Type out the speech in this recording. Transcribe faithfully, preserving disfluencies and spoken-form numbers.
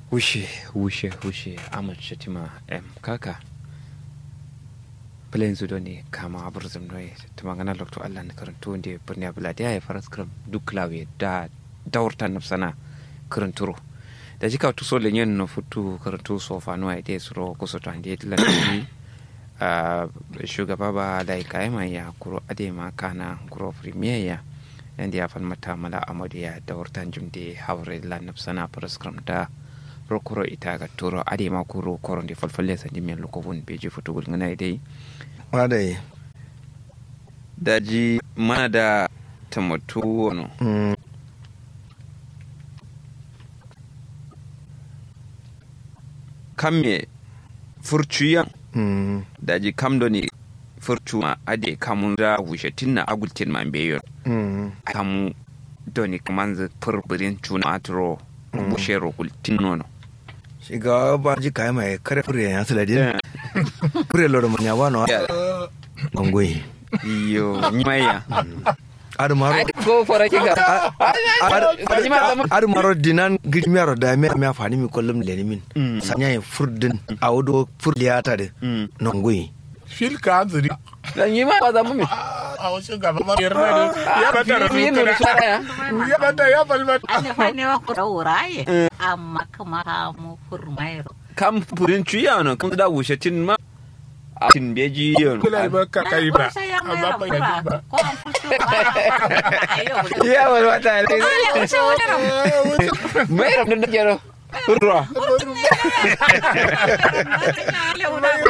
wushe wushe wushe Ahmad Shatima M kaka plain zudo ne kama aburzum noye tumangana lokto Allah ne karanto nde burni abuladi ya faras kram duk lawe da daurta nafsana karanturo da jika to so lenyen no futu karanto so fa no ai dai suro ko so to ande dilan a shugaba ba da kai mai ya kuro ade ma kana kuro premier ya yanda ya fan mata mala amadu ya daurtan jumde hawre lan nafsana faras kram da rokoro ita ga turo ade ma kuro koron de falfalle sa dimen loko won beji futugul ngana dai wadai daji mana da tamatu wono mm. kamme furcuyan mm. daji kamdo ni furcuma ade kamun da wushetin na agultin man beyon mm. kamu doni kamanza furburin cuna atro bushero kultin nono shiga ba ji kai mai kare fure ya saladin fure loro manya wano ngoi iyo nyaya ar maro ko fara kiga ar maro dinan gidmiyaro da me me afani mi kollum lenimin sanya furdin awdo furliyata de ngoi fil ka zuri dan yi ma ba za mu mi a wasu gaba ma yarda ne ya bata yi no sara ya ya bata ya falma Ane fane wa kura wuraye amma kuma ka mu furmairo kam furin cuya no kam da wushetin ma tin beji yon kula ba ka kai ba amma ba ya ba ko an fito ba ya wal wata ne mai ran da jero furra